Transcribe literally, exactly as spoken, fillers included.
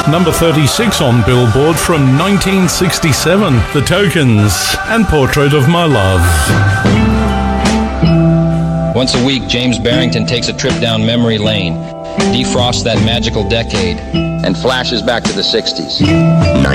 Number thirty-six on Billboard from nineteen sixty-seven, The Tokens and Portrait of My Love. Once a week, James Barrington takes a trip down memory lane, defrosts that magical decade, and flashes back to the sixties.